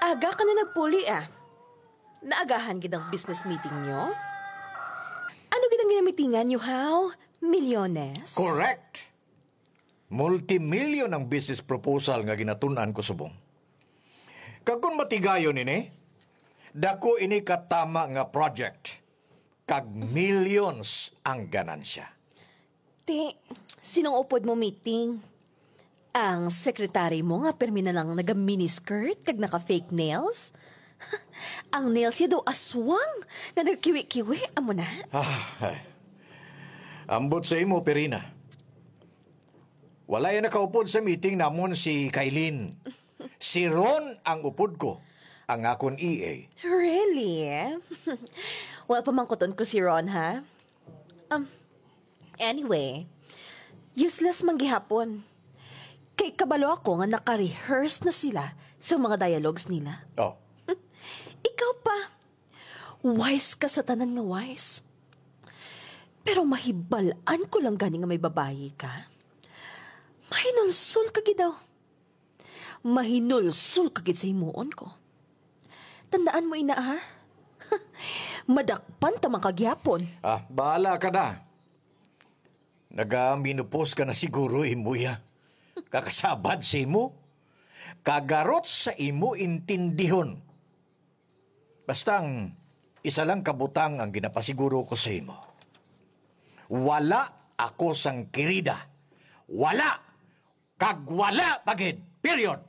Aga ka na nagpuli Naagahan gid ang business meeting nyo? Ano gid ang ginamitingan nyo, how? Milyones? Correct! Multimillion ang business proposal nga ginatunan ko subong. Kag kung matigayon ini, dako ini katama nga project. Kag millions ang ganansya. Te, sinong upod mo meeting? Ang sekretary mo nga permi na lang naga-miniskirt kag naka-fake nails? Ang nails niya daw aswang nga nagkiwi-kiwi, amo na? Ambot sa imo, Perina. Wala yan nakaupod sa meeting namon si Kailin. Si Ron ang upod ko, ang akon EA. Really? Well, pamangkuton ko si Ron, ha? Anyway, useless manggihapon. Kay kabalo ako nga naka-rehearse na sila sa mga dialogues nila. Oh, Ikaw pa, wise ka sa tanan nga wise. Pero mahibalaan ko lang gani nga may babayi ka. Mahinulsul ka gid daw. Mahinulsul ka gid sa himuon ko. Tandaan mo ina ha? Madakpan tamang kagyapon. bahala ka na. Nagaminupos ka na siguro, imuya. Kakasabad sa imo. Kagarot sa imo intindihon. Bastang isa lang kabutang ang ginapasiguro ko sa imo. Wala ako sang kirida. Wala! Kag wala pagid! Period!